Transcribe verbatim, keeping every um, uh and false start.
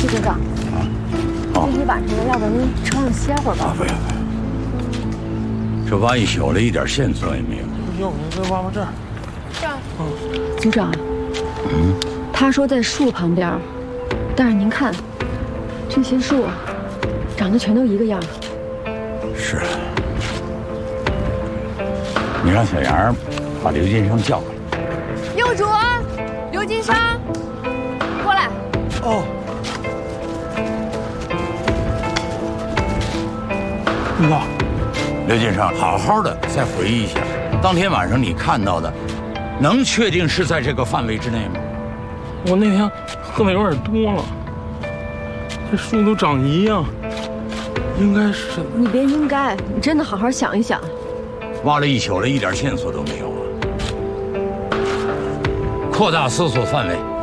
徐警长。啊。天气晚上了，要不然您车上歇会儿吧。 啊，不要不要。这挖一宿了，一点线索也没有。 要不你再挖挖这儿。 这儿。嗯。组长。嗯。他说在树旁边，但是您看，这些树长得全都一个样。 是。你让小杨把刘金生叫过来。 幼主，刘金生，你过来。 哦。领导， 刘金生，好好的再回忆一下，当天晚上你看到的，能确定是在这个范围之内吗？ 我那天喝的有点多了，这树都长一样，应该是。 你别应该，你真的好好想一想。 挖了一宿了，一点线索都没有啊！扩大搜索范围。